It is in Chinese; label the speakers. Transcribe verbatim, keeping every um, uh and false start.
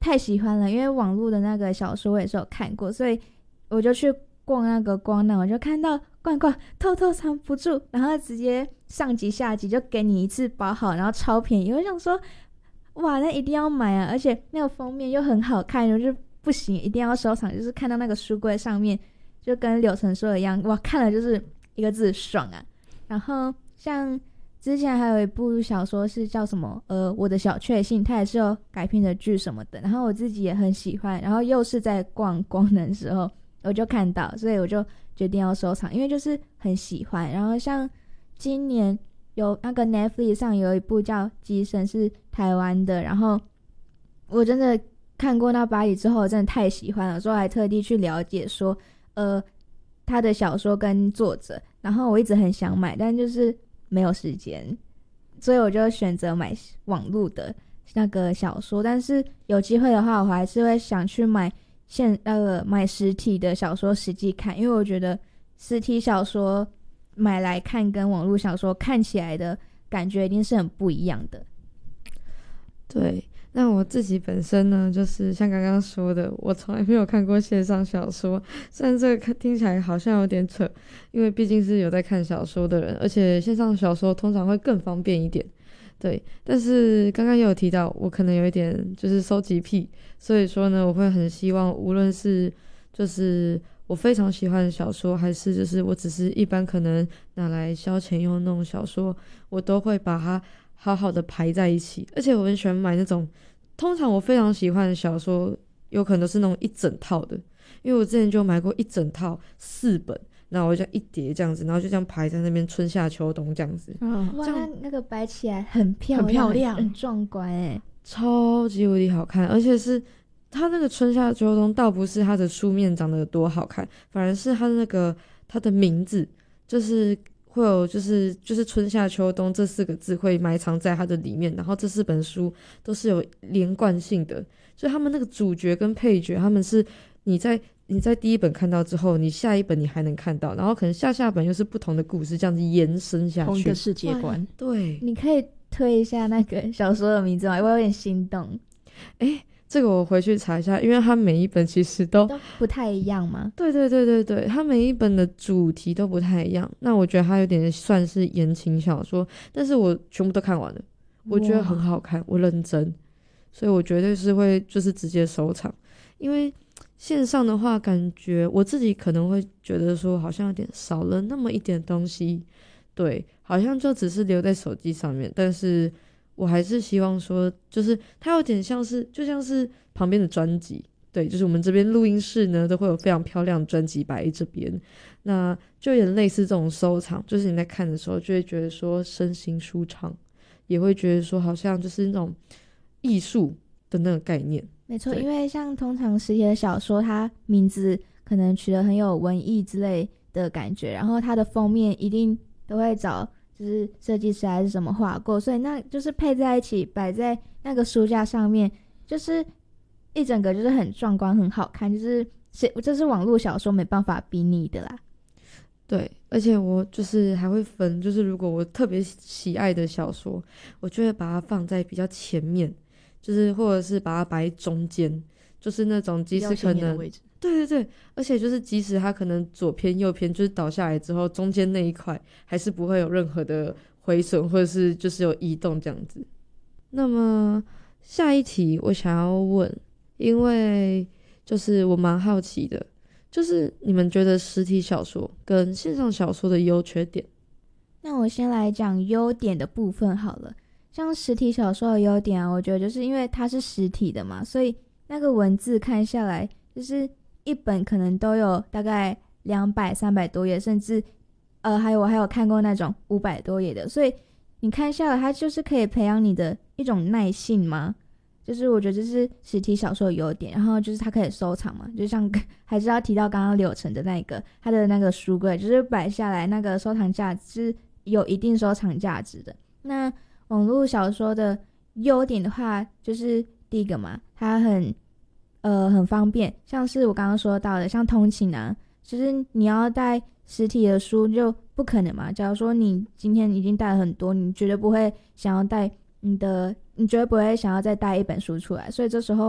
Speaker 1: 太喜欢了，因为网络的那个小说我也是有看过，所以我就去逛那个光南，我就看到逛逛偷偷藏不住，然后直接上集下集就给你一次包好，然后超便宜，我就想说哇那一定要买啊，而且那个封面又很好看，我就不行一定要收藏，就是看到那个书柜上面就跟柳橙说的一样，哇看了就是一个字爽啊。然后像之前还有一部小说是叫什么呃我的小确幸，它也是有改编的剧什么的，然后我自己也很喜欢，然后又是在逛光能的时候我就看到，所以我就决定要收藏，因为就是很喜欢。然后像今年有那个 Netflix 上有一部叫《机神》是台湾的，然后我真的看过那巴黎之后真的太喜欢了，所以我还特地去了解说呃他的小说跟作者，然后我一直很想买但就是没有时间，所以我就选择买网络的那个小说，但是有机会的话我还是会想去买现那个买实体的小说实际看，因为我觉得实体小说买来看跟网络小说看起来的感觉一定是很不一样的。
Speaker 2: 对，那我自己本身呢，就是像刚刚说的，我从来没有看过线上小说，虽然这个听起来好像有点扯，因为毕竟是有在看小说的人，而且线上小说通常会更方便一点。对，但是刚刚也有提到我可能有一点就是收集癖，所以说呢我会很希望无论是就是我非常喜欢的小说，还是就是我只是一般可能拿来消遣用那种小说，我都会把它好好的排在一起。而且我很喜欢买那种，通常我非常喜欢的小说有可能都是那种一整套的，因为我之前就买过一整套四本，然后我就一叠这样子，然后就这样排在那边春夏秋冬这样子。
Speaker 1: 嗯，哇那那个摆起来很漂亮
Speaker 3: 很漂亮
Speaker 1: 很壮观耶，
Speaker 2: 超级无敌好看，而且是它那个春夏秋冬倒不是它的书面长得有多好看，反而是它的那个它的名字就是会有就是就是春夏秋冬这四个字会埋藏在它的里面，然后这四本书都是有连贯性的，就他们那个主角跟配角他们是你在你在第一本看到之后，你下一本你还能看到，然后可能下下本又是不同的故事，这样子延伸下去，
Speaker 3: 同一个世界观。
Speaker 2: 对，
Speaker 1: 你可以推一下那个小说的名字吗？我有点心动。
Speaker 2: 诶这个我回去查一下，因为它每一本其实都
Speaker 1: 都不太一样吗？
Speaker 2: 对对对对对，它每一本的主题都不太一样。那我觉得它有点算是言情小说，但是我全部都看完了，我觉得很好看，我认真，所以我绝对是会就是直接收藏。因为线上的话，感觉我自己可能会觉得说好像有点少了那么一点东西，对，好像就只是留在手机上面，但是我还是希望说就是它有点像是就像是旁边的专辑，对，就是我们这边录音室呢都会有非常漂亮的专辑摆在这边，那就有点类似这种收藏，就是你在看的时候就会觉得说身心舒畅，也会觉得说好像就是那种艺术的那个概念。
Speaker 1: 没错，因为像通常实体的小说它名字可能取得很有文艺之类的感觉，然后它的封面一定都会找就是设计师还是什么画过，所以那就是配在一起摆在那个书架上面，就是一整个就是很壮观很好看，就是这是网络小说没办法比拟的啦。
Speaker 2: 对，而且我就是还会分，就是如果我特别喜爱的小说，我就会把它放在比较前面，就是或者是把它摆中间，就是那种即使可能对对对，而且就是即使它可能左偏右偏，就是倒下来之后中间那一块还是不会有任何的毁损或者是就是有移动这样子。那么下一题我想要问，因为就是我蛮好奇的，就是你们觉得实体小说跟线上小说的优缺点？
Speaker 1: 那我先来讲优点的部分好了。像实体小说的优点啊，我觉得就是因为它是实体的嘛，所以那个文字看下来就是一本可能都有大概两百三百多页，甚至呃还有我还有看过那种五百多页的，所以你看下来它就是可以培养你的一种耐性嘛，就是我觉得这是实体小说的优点。然后就是它可以收藏嘛，就像还是要提到刚刚柳橙的那个它的那个书柜，就是摆下来那个收藏价值是有一定收藏价值的。那网络小说的优点的话，就是第一个嘛，它很呃很方便，像是我刚刚说到的像通勤啊，其实你要带实体的书就不可能嘛，假如说你今天已经带了很多，你绝对不会想要带你的你绝对不会想要再带一本书出来，所以这时候